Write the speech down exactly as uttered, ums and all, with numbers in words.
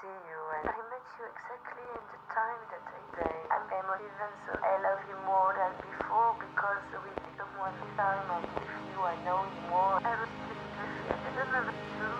see you, and I met you exactly in the time that I say I'm emotive, and so I love you more than before because with someone this time I'm with you, I know you more. I respect you. I don't know.